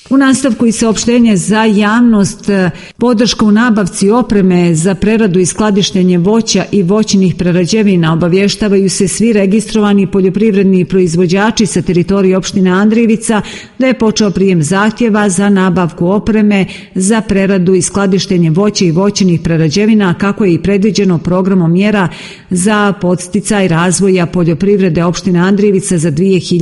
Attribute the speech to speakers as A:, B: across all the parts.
A: U nastavku i saopštenje za javnost, podrška u nabavci opreme za preradu i skladištenje voća i voćnih prerađevina. Obavještavaju se svi registrovani poljoprivredni proizvođači sa teritorije opštine Andrijevica da je počeo prijem zahtjeva za nabavku opreme za preradu i skladištenje voća i voćnih prerađevina, kako je i predviđeno programom mjera za podsticaj razvoja poljoprivrede opštine Andrijevica za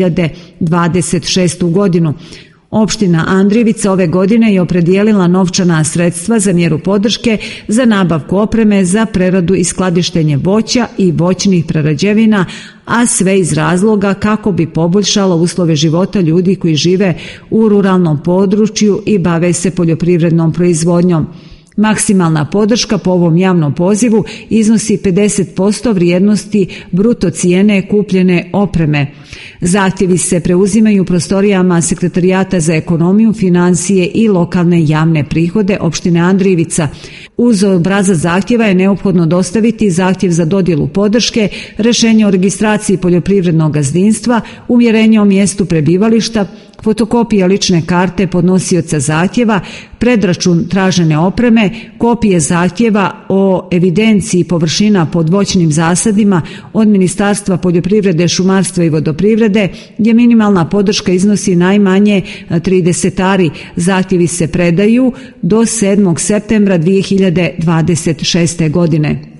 A: 2026. godinu. Opština Andrijevica ove godine je opredijelila novčana sredstva za mjeru podrške za nabavku opreme za preradu i skladištenje voća i voćnih prerađevina, a sve iz razloga kako bi poboljšalo uslove života ljudi koji žive u ruralnom području i bave se poljoprivrednom proizvodnjom. Maksimalna podrška po ovom javnom pozivu iznosi 50% vrijednosti bruto cijene kupljene opreme. Zahtjevi se preuzimaju u prostorijama Sekretarijata za ekonomiju, financije i lokalne javne prihode opštine Andrijevica. Uz obrazac zahtjeva je neophodno dostaviti zahtjev za dodjelu podrške, rješenje o registraciji poljoprivrednog gazdinstva, uvjerenje o mjestu prebivališta, fotokopija lične karte podnosioca zahtjeva, predračun tražene opreme, kopije zahtjeva o evidenciji površina pod voćnim zasadima od Ministarstva poljoprivrede, šumarstva i vodoprivrede, gdje minimalna podrška iznosi najmanje 30 ari. Zahtjevi se predaju do 7. septembra 2026. godine.